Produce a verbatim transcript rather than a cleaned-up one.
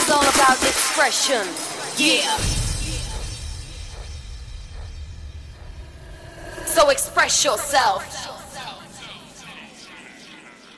is all about expression. Yeah. So express yourself.